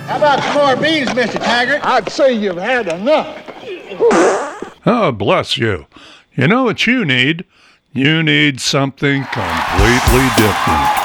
How about some more beans, Mr. Taggart? I'd say you've had enough. Oh, bless you. You know what you need? You need something completely different.